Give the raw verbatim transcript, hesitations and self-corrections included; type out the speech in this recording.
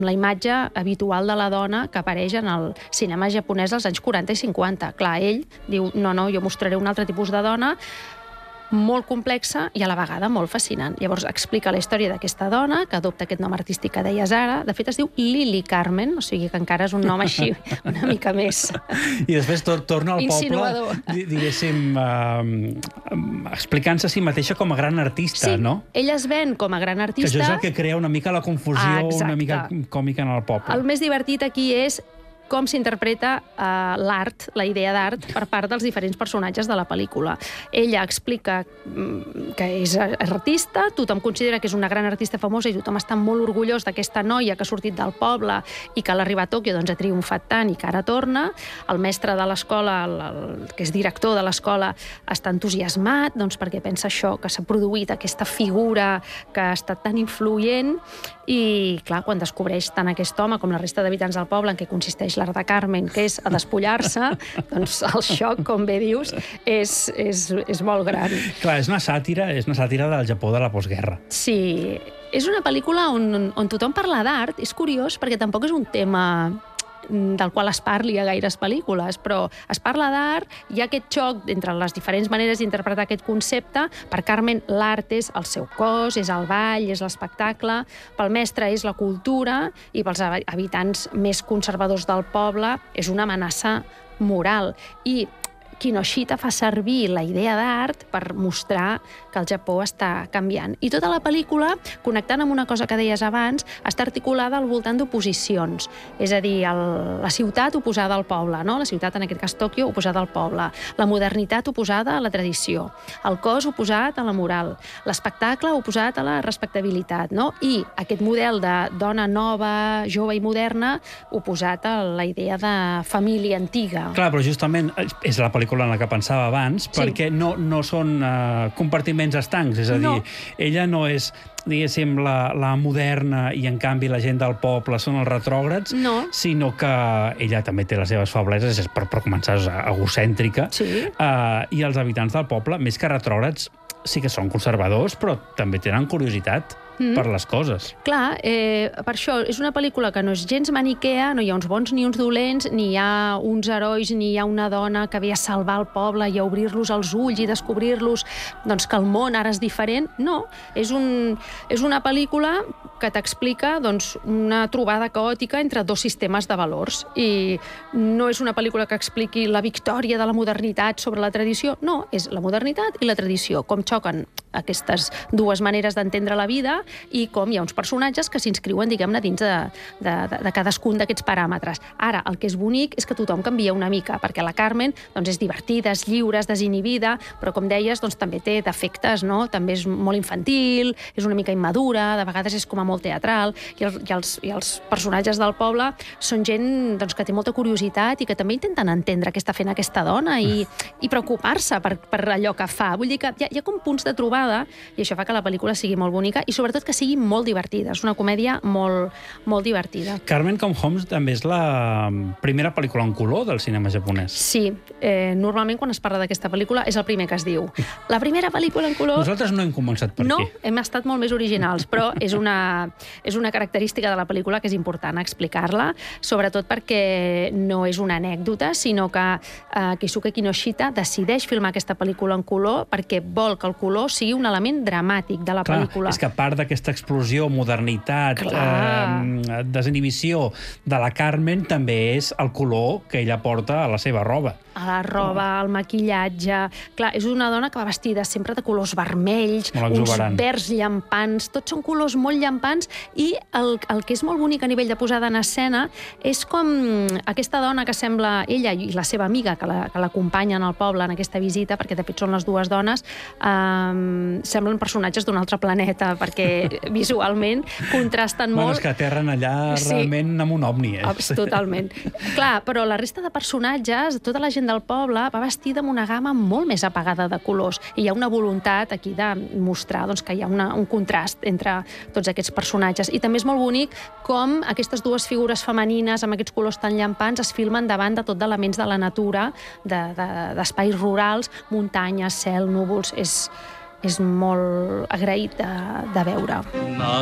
la imatge habitual de la dona que apareix en el cinema japonès als anys quaranta i cinquanta. Clar, ell diu, no, no, jo mostraré un altre tipus de dona molt complexa i a la vegada molt fascinant. Llavors explica la història d'aquesta dona que adopta aquest nom artístic que deies ara. De fet, es diu Lily Carmen, o sigui que encara és un nom així una mica més I després tor torna al insinuador. poble, diguéssim, uh, explicant-se a si mateixa com a gran artista, sí, no? Ella es ven com a gran artista. Que això és el que crea una mica la confusió, Exacte. una mica còmica en el poble. El més divertit aquí és com s'interpreta uh, l'art, la idea d'art, per part dels diferents personatges de la pel·lícula. Ella explica mm, que és artista, tothom considera que és una gran artista famosa i tothom està molt orgullós d'aquesta noia que ha sortit del poble i que a l'arribar a Tòquio doncs, ha triomfat tant i que ara torna. El mestre de l'escola, el, el, que és director de l'escola, està entusiasmat doncs, perquè pensa això, que s'ha produït aquesta figura que ha estat tan influent i, clar, quan descobreix tant aquest home com la resta d'habitants del poble en què consisteix l'art de Carmen, que és a despullar-se, doncs el xoc, com bé dius, és, és, és molt gran. Clar, és una sàtira, és una sàtira del Japó de la postguerra. Sí, és una pel·lícula on, on tothom parla d'art. És curiós perquè tampoc és un tema del qual es parli a gaires pel·lícules, però es parla d'art, hi ha aquest xoc entre les diferents maneres d'interpretar aquest concepte. Per Carmen, l'art és el seu cos, és el ball, és l'espectacle, pel mestre és la cultura i pels habitants més conservadors del poble és una amenaça moral. I Kinoshita fa servir la idea d'art per mostrar que el Japó està canviant. I tota la pel·lícula, connectant amb una cosa que deies abans, està articulada al voltant d'oposicions. És a dir, el, la ciutat oposada al poble, no? La ciutat, en aquest cas Tòquio, oposada al poble. La modernitat oposada a la tradició. El cos oposat a la moral. L'espectacle oposat a la respectabilitat, no? I aquest model de dona nova, jove i moderna, oposat a la idea de família antiga. Clar, però justament és la pel·lícula en la que pensava abans, sí. perquè no, no són uh, compartiments estancs, és a dir, no. ella no és, diguéssim, la, la moderna i, en canvi, la gent del poble són els retrògrads, no. sinó que ella també té les seves febleses, és per, per començar, és egocèntrica, sí. uh, i els habitants del poble, més que retrògrads, sí que són conservadors, però també tenen curiositat mm. per les coses. Clar, eh, per això és una pel·lícula que no és gens maniquea, no hi ha uns bons ni uns dolents, ni hi ha uns herois, ni hi ha una dona que ve a salvar el poble i a obrir-los els ulls i descobrir-los doncs, que el món ara és diferent. No, és, un, és una pel·lícula que t'explica doncs, una trobada caòtica entre dos sistemes de valors. I no és una pel·lícula que expliqui la victòria de la modernitat sobre la tradició, no, és la modernitat i la tradició, com xoquen aquestes dues maneres d'entendre la vida i com hi ha uns personatges que s'inscriuen, diguem-ne, dins de, de, de cadascun d'aquests paràmetres. Ara, el que és bonic és que tothom canvia una mica, perquè la Carmen doncs, és divertida, és lliure, és desinhibida, però, com deies, doncs, també té defectes, no? També és molt infantil, és una mica immadura, de vegades és com a molt teatral, i, el, i, els, i els personatges del poble són gent doncs, que té molta curiositat i que també intenten entendre què està fent aquesta dona i, i preocupar-se per, per allò que fa. Vull dir que hi ha, hi ha com punts de trobada i això fa que la pel·lícula sigui molt bonica i sobretot que sigui molt divertida. És una comèdia molt, molt divertida. Carmen Come Home també és la primera pel·lícula en color del cinema japonès. Sí. Eh, normalment quan es parla d'aquesta pel·lícula és el primer que es diu. La primera pel·lícula en color... Nosaltres no hem començat per no, aquí. No, hem estat molt més originals, però és una, és una característica de la pel·lícula que és important explicar-la, sobretot perquè no és una anècdota, sinó que eh, Keisuke Kinoshita decideix filmar aquesta pel·lícula en color perquè vol que el color sigui un element dramàtic de la Clar, pel·lícula. És que a part d'aquesta explosió, modernitat, eh, desinhibició de la Carmen, també és el color que ella porta a la seva roba. A la roba, al maquillatge... Clar, és una dona que va vestida sempre de colors vermells, uns verds llampants, tots són colors molt llampants i el, el que és molt bonic a nivell de posada en escena és com aquesta dona que sembla ella i la seva amiga que l'acompanyen al poble en aquesta visita, perquè de fet són les dues dones, eh, semblen personatges d'un altre planeta, perquè visualment contrasten molt. Bueno, és que aterren allà sí. realment amb un òmni. Eh? Totalment. Clar, però la resta de personatges, tota la gent del poble va vestida amb una gamma molt més apagada de colors i hi ha una voluntat aquí de mostrar doncs, que hi ha una, un contrast entre tots aquests personatges. I també és molt bonic com aquestes dues figures femenines amb aquests colors tan llampants es filmen davant de tot d'elements de la natura, d'espais de, de, rurals, muntanyes, cel, núvols. És, és molt agraït de, de veure.